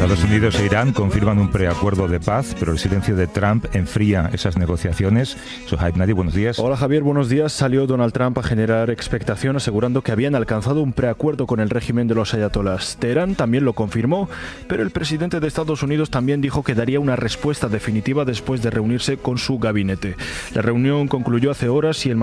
Estados Unidos e Irán confirman un preacuerdo de paz, pero el silencio de Trump enfría esas negociaciones. Sohaib Nadi, buenos días. Hola Javier, buenos días. Salió Donald Trump a generar expectación asegurando que habían alcanzado un preacuerdo con el régimen de los ayatolás. Teherán también lo confirmó, pero el presidente de Estados Unidos también dijo que daría una respuesta definitiva después de reunirse con su gabinete. La reunión concluyó hace horas y el